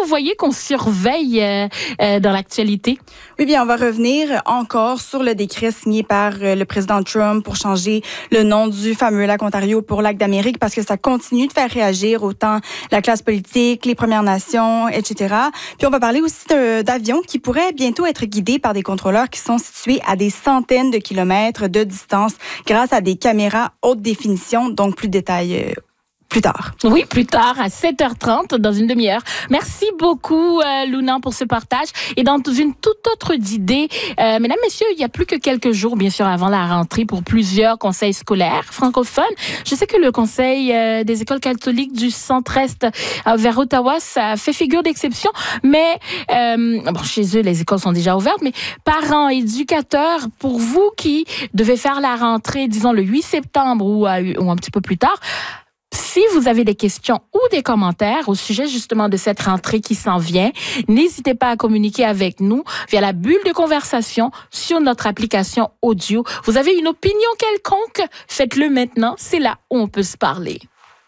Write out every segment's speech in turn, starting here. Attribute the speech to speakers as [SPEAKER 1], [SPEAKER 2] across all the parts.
[SPEAKER 1] voyez qu'on surveille dans l'actualité?
[SPEAKER 2] Oui, bien, on va revenir encore sur le décret signé par le président Trump pour changer le nom du fameux lac Ontario pour lac d'Amérique parce que ça continue de faire réagir autant la classe politique, les Premières Nations, etc. Puis on va parler aussi d'avions qui pourraient bientôt être guidés par des contrôleurs qui sont situés à des centaines de kilomètres de distance grâce à des caméras haute définition. Donc, plus de détails plus tard.
[SPEAKER 1] Oui, plus tard, à 7h30, dans une demi-heure. Merci beaucoup, Luna, pour ce partage. Et dans une toute autre idée, mesdames, messieurs, il y a plus que quelques jours, bien sûr, avant la rentrée pour plusieurs conseils scolaires francophones. Je sais que le Conseil des écoles catholiques du centre-est vers Ottawa, ça fait figure d'exception, mais bon, chez eux, les écoles sont déjà ouvertes, mais parents, éducateurs, pour vous qui devez faire la rentrée, disons le 8 septembre ou un petit peu plus tard, si vous avez des questions ou des commentaires au sujet justement de cette rentrée qui s'en vient, n'hésitez pas à communiquer avec nous via la bulle de conversation sur notre application audio. Vous avez une opinion quelconque? Faites-le maintenant, c'est là où on peut se parler.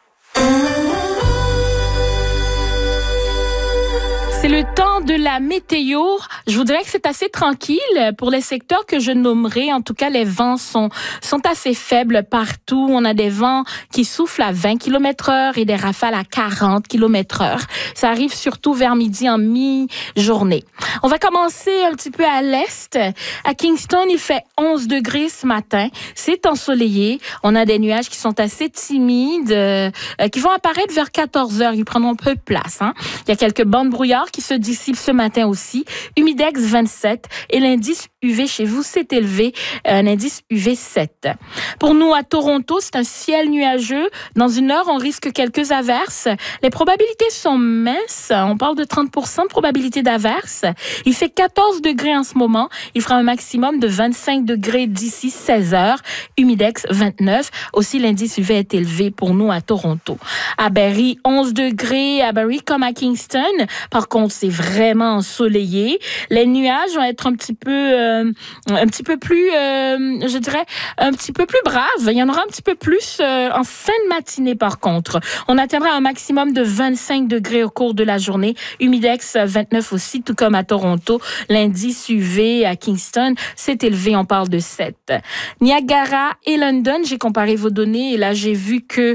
[SPEAKER 1] C'est le temps de la météo. Je vous dirais que c'est assez tranquille pour les secteurs que je nommerai. En tout cas, les vents sont assez faibles partout. On a des vents qui soufflent à 20 km/h et des rafales à 40 km/h. Ça arrive surtout vers midi en mi-journée. On va commencer un petit peu à l'est. À Kingston, il fait 11 degrés ce matin. C'est ensoleillé. On a des nuages qui sont assez timides, qui vont apparaître vers 14h. Ils prendront peu de place. Il y a quelques bandes brouillard qui se dissipe ce matin aussi. Humidex 27 et l'indice UV chez vous s'est élevé, un indice UV 7. Pour nous à Toronto, c'est un ciel nuageux. Dans une heure, on risque quelques averses. Les probabilités sont minces. On parle de 30% de probabilité d'averses. Il fait 14 degrés en ce moment. Il fera un maximum de 25 degrés d'ici 16 heures. Humidex 29. Aussi, l'indice UV est élevé pour nous à Toronto. À Barrie, 11 degrés. À Barrie comme à Kingston. Par contre, c'est vraiment ensoleillé. Les nuages vont être un petit peu plus, je dirais, un petit peu plus braves. Il y en aura un petit peu plus en fin de matinée, par contre. On atteindra un maximum de 25 degrés au cours de la journée. Humidex 29 aussi, tout comme à Toronto. L'indice UV à Kingston s'est élevé, on parle de 7. Niagara et London, j'ai comparé vos données et là, j'ai vu que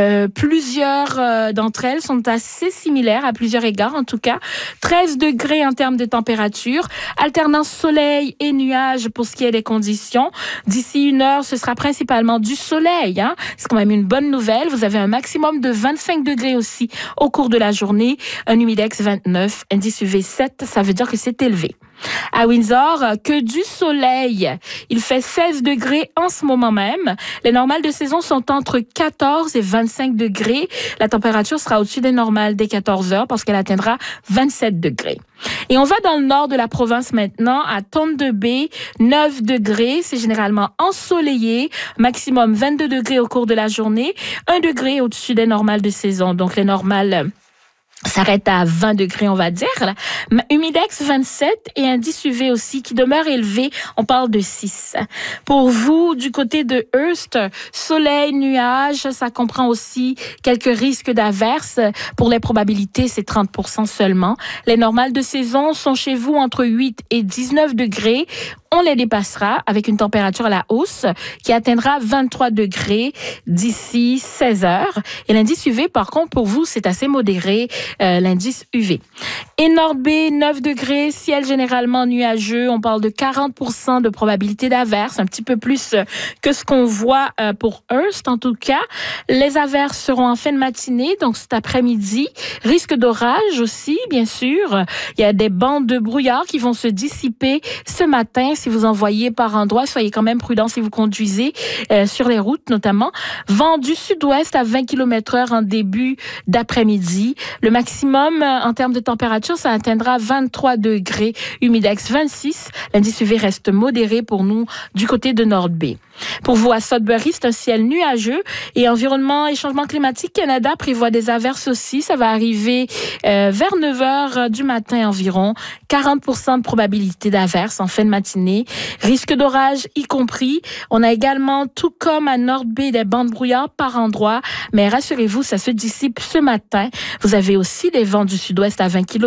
[SPEAKER 1] plusieurs d'entre elles sont assez similaires à plusieurs égards, en tout cas. 13 degrés en termes de température, alternance soleil et nuages pour ce qui est des conditions. D'ici une heure, ce sera principalement du soleil. C'est quand même une bonne nouvelle. Vous avez un maximum de 25 degrés aussi au cours de la journée. Un humidex 29, indice UV 7, ça veut dire que c'est élevé. À Windsor, que du soleil. Il fait 16 degrés en ce moment même. Les normales de saison sont entre 14 et 25 degrés. La température sera au-dessus des normales dès 14 heures parce qu'elle atteindra 27 degrés. Et on va dans le nord de la province maintenant, à Thunder Bay, 9 degrés. C'est généralement ensoleillé. Maximum 22 degrés au cours de la journée. 1 degré au-dessus des normales de saison. Donc les normales s'arrête à 20 degrés, on va dire. Humidex 27 et indice UV aussi qui demeure élevé. On parle de 6. Pour vous, du côté de Hearst, soleil, nuages, ça comprend aussi quelques risques d'averses. Pour les probabilités, c'est 30% seulement. Les normales de saison sont chez vous entre 8 et 19 degrés. On les dépassera avec une température à la hausse qui atteindra 23 degrés d'ici 16 heures. Et l'indice UV, par contre, pour vous, c'est assez modéré, l'indice UV. Et North Bay, 9 degrés, ciel généralement nuageux. On parle de 40% de probabilité d'averse, un petit peu plus que ce qu'on voit pour Hearst, en tout cas. Les averses seront en fin de matinée, donc cet après-midi. Risque d'orage aussi, bien sûr. Il y a des bandes de brouillard qui vont se dissiper ce matin. Si vous en voyez par endroits, soyez quand même prudents si vous conduisez sur les routes notamment. Vent du sud-ouest à 20 km/h en début d'après-midi. Le maximum en termes de température, ça atteindra 23 degrés. Humidex 26. L'indice UV reste modéré pour nous du côté de North Bay. Pour vous, à Sudbury, c'est un ciel nuageux et Environnement et Changement climatique Canada prévoit des averses aussi. Ça va arriver vers 9h du matin environ. 40% de probabilité d'averses en fin de matinée. Risque d'orage y compris. On a également, tout comme à North Bay, des bandes brouillard par endroits. Mais rassurez-vous, ça se dissipe ce matin. Vous avez aussi des vents du sud-ouest à 20 km.